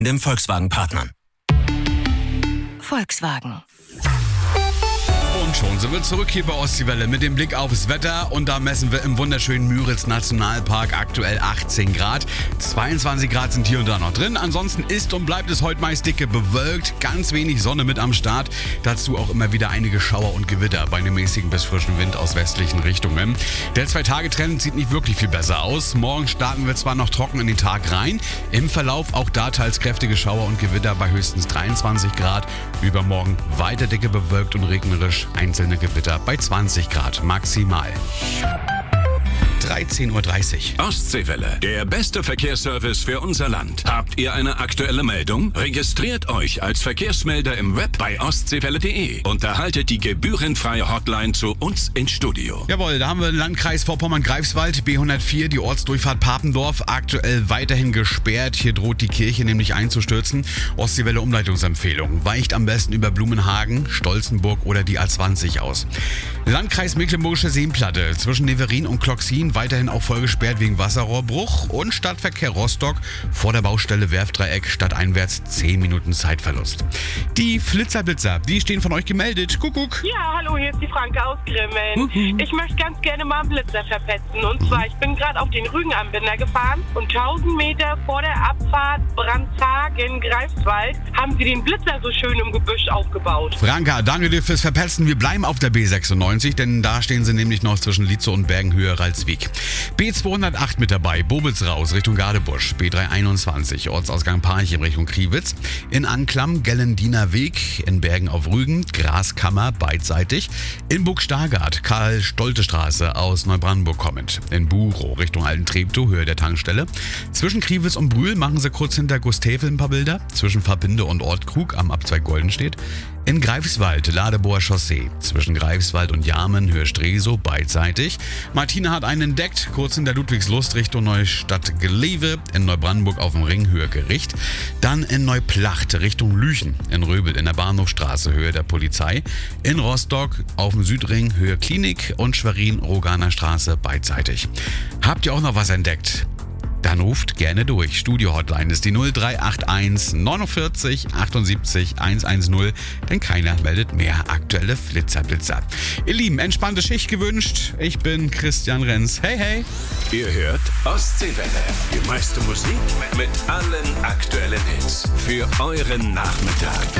dem Volkswagen-Partnern. Volkswagen. Und schon sind wir zurück hier bei Ostseewelle mit dem Blick aufs Wetter. Und da messen wir im wunderschönen Müritz Nationalpark aktuell 18 Grad. 22 Grad sind hier und da noch drin. Ansonsten ist und bleibt es heute meist dicke bewölkt. Ganz wenig Sonne mit am Start. Dazu auch immer wieder einige Schauer und Gewitter bei einem mäßigen bis frischen Wind aus westlichen Richtungen. Der 2-Tage-Trend sieht nicht wirklich viel besser aus. Morgen starten wir zwar noch trocken in den Tag rein. Im Verlauf auch da teils kräftige Schauer und Gewitter bei höchstens 23 Grad. Übermorgen weiter dicke bewölkt und regnerisch. Einzelne Gewitter bei 20 Grad maximal. 13:30 Uhr. Ostseewelle, der beste Verkehrsservice für unser Land. Habt ihr eine aktuelle Meldung? Registriert euch als Verkehrsmelder im Web bei ostseewelle.de und erhaltet die gebührenfreie Hotline zu uns ins Studio. Jawohl, da haben wir den Landkreis Vorpommern-Greifswald, B104, die Ortsdurchfahrt Papendorf, aktuell weiterhin gesperrt. Hier droht die Kirche nämlich einzustürzen. Ostseewelle Umleitungsempfehlung. Weicht am besten über Blumenhagen, Stolzenburg oder die A20 aus. Landkreis Mecklenburgische Seenplatte zwischen Neverin und Kloxin weiterhin auch voll gesperrt wegen Wasserrohrbruch und Stadtverkehr Rostock vor der Baustelle Werftdreieck stadteinwärts 10 Minuten Zeitverlust. Die Flitzerblitzer, die stehen von euch gemeldet. Kuckuck. Ja, hallo, hier ist die Franke aus Grimmen. Ich möchte ganz gerne mal einen Blitzer verpetzen. Und zwar, ich bin gerade auf den Rügenanbinder gefahren und 1000 Meter vor der Abfahrt Brandhagen-Greifswald haben sie den Blitzer so schön im Gebüsch aufgebaut. Franka, danke dir fürs Verpetzen. Wir bleiben auf der B96, denn da stehen sie nämlich noch zwischen Lietzow und Bergenhöhe-Ralswiek. B208 mit dabei, Bobitz raus Richtung Gadebusch, B321, Ortsausgang Parchim Richtung Kriwitz, in Anklam Gellendiner Weg, in Bergen auf Rügen, Graskammer beidseitig, in Burg-Stargard, Karl-Stolte-Straße aus Neubrandenburg kommend, in Buchow Richtung Alten Treptow, Höhe der Tankstelle, zwischen Kriwitz und Brühl machen sie kurz hinter Gustävel ein paar Bilder, zwischen Verbinde und Ortkrug am Abzweig Goldenstedt, in Greifswald, Ladeboer Chaussee, zwischen Greifswald und Jarmen, Höhe Stresow, beidseitig. Martina hat einen entdeckt, kurz in der Ludwigslust Richtung Neustadt-Glewe, in Neubrandenburg auf dem Ring, Höhe Gericht. Dann in Neuplacht Richtung Lüchen, in Röbel in der Bahnhofstraße, Höhe der Polizei. In Rostock auf dem Südring, Höhe Klinik und Schwerin, Roganer Straße, beidseitig. Habt ihr auch noch was entdeckt? Dann ruft gerne durch. Studio-Hotline ist die 0381 49 78 110, denn keiner meldet mehr aktuelle Flitzerblitzer. Ihr Lieben, entspannte Schicht gewünscht. Ich bin Christian Renz. Hey, hey. Ihr hört Ostseewelle, die meiste Musik mit allen aktuellen Hits für euren Nachmittag.